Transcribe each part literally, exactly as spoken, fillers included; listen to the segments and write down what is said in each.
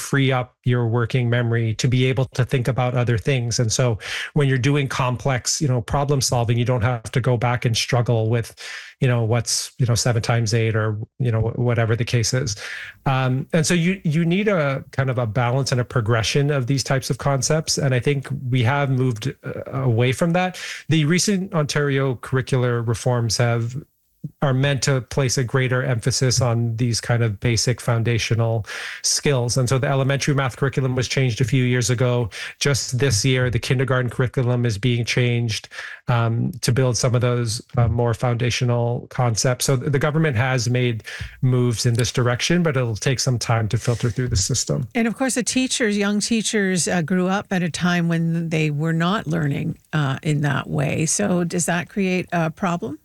free up your working memory to be able to think about other things. And so when you're doing complex, you know, problem solving, you don't have to go back and struggle with, you know, what's, you know, seven times eight or, you know, whatever the case is. Um, and so you, you need a kind of a balance and a progression of these types of concepts. And I think we have moved uh, away from that. The recent Ontario curricular reforms have are meant to place a greater emphasis on these kind of basic foundational skills. And so the elementary math curriculum was changed a few years ago. Just this year, the kindergarten curriculum is being changed um, to build some of those uh, more foundational concepts. So the government has made moves in this direction, but it'll take some time to filter through the system. And of course, the teachers, young teachers uh, grew up at a time when they were not learning uh, in that way. So does that create a problem?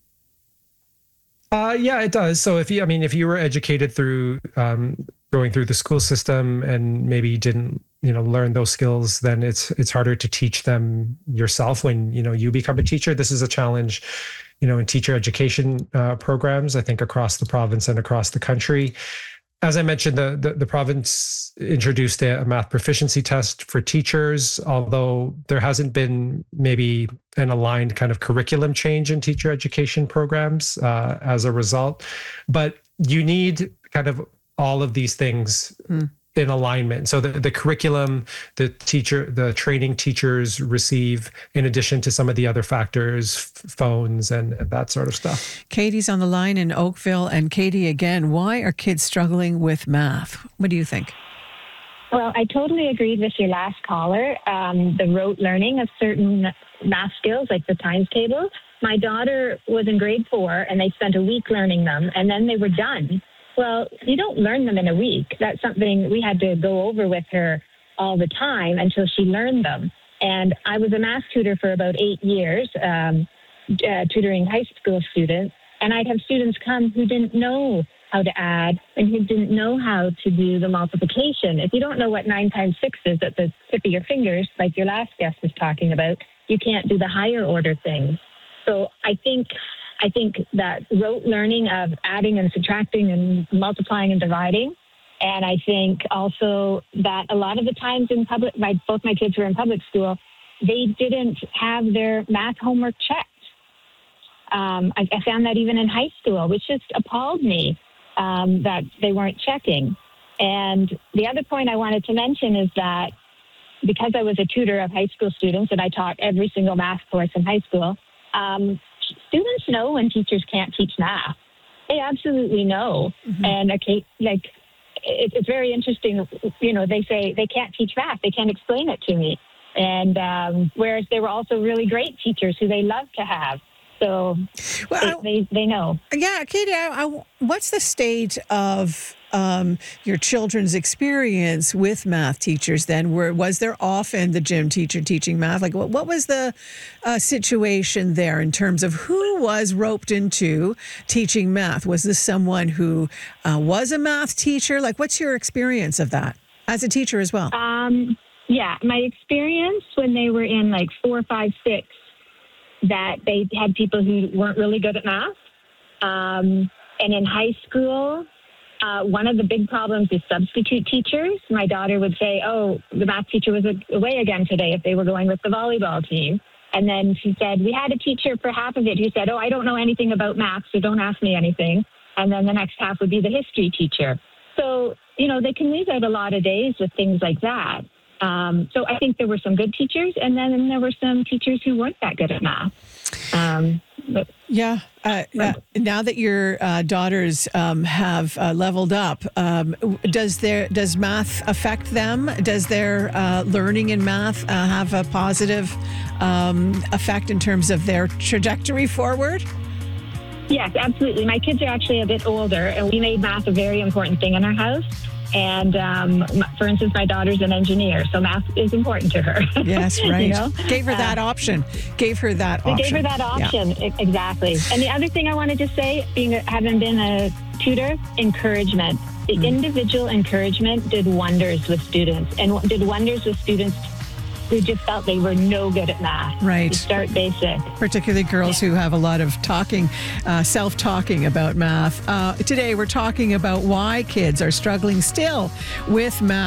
Uh, yeah, it does. So if you, I mean, if you were educated through um, going through the school system and maybe you didn't, you know, learn those skills, then it's it's harder to teach them yourself when, you know, you become a teacher. This is a challenge, you know, in teacher education uh, programs, I think across the province and across the country. As I mentioned, the, the, the province introduced a, a math proficiency test for teachers, although there hasn't been maybe an aligned kind of curriculum change in teacher education programs uh, as a result. But you need kind of all of these things mm. in alignment. So the, the curriculum, the teacher, the training teachers receive, in addition to some of the other factors, phones and, and that sort of stuff. Katie's on the line in Oakville. And Katie, again, why are kids struggling with math? What do you think? Well, I totally agreed with your last caller. Um, the rote learning of certain math skills, like the times table. My daughter was in grade four, and they spent a week learning them, and then they were done. Well, you don't learn them in a week. That's something we had to go over with her all the time until she learned them. And I was a math tutor for about eight years, um, uh, tutoring high school students. And I'd have students come who didn't know how to add and who didn't know how to do the multiplication. If you don't know what nine times six is at the tip of your fingers, like your last guest was talking about, you can't do the higher order things. So I think I think that rote learning of adding and subtracting and multiplying and dividing. And I think also that a lot of the times in public, my, both my kids were in public school, they didn't have their math homework checked. Um, I, I found that even in high school, which just appalled me um, that they weren't checking. And the other point I wanted to mention is that because I was a tutor of high school students and I taught every single math course in high school, um, students know when teachers can't teach math. They absolutely know. Mm-hmm. And okay, like it, it's very interesting. You know, they say they can't teach math. They can't explain it to me. And um, whereas they were also really great teachers who they love to have. So well, they, they they know. Yeah, Katie, I, I, what's the state of um, your children's experience with math teachers then? Were, was there often the gym teacher teaching math? Like, what, what was the uh, situation there in terms of who was roped into teaching math? Was this someone who uh, was a math teacher? Like, what's your experience of that as a teacher as well? Um, yeah, my experience when they were in like four, five, six, that they had people who weren't really good at math. Um, and in high school, uh, one of the big problems is substitute teachers. My daughter would say, oh, the math teacher was away again today if they were going with the volleyball team. And then she said, we had a teacher for half of it who said, oh, I don't know anything about math, so don't ask me anything. And then the next half would be the history teacher. So, you know, they can lose out a lot of days with things like that. Um, so I think there were some good teachers, and then there were some teachers who weren't that good at math. Um, but, yeah. Uh, uh, now that your uh, daughters um, have uh, leveled up, um, does their does math affect them? Does their uh, learning in math uh, have a positive um, effect in terms of their trajectory forward? Yes, absolutely. My kids are actually a bit older, and we made math a very important thing in our house. And um, for instance, my daughter's an engineer, so math is important to her. Yes, right. You know? Gave her that uh, option. Gave her that we option. Gave her that option, yeah. Exactly. And the other thing I wanted to say, being having been a tutor, encouragement. The mm. individual encouragement did wonders with students, and did wonders with students who just felt they were no good at math. Right. You start basic. Particularly girls yeah. who have a lot of talking, uh, self-talking about math. Uh, today we're talking about why kids are struggling still with math.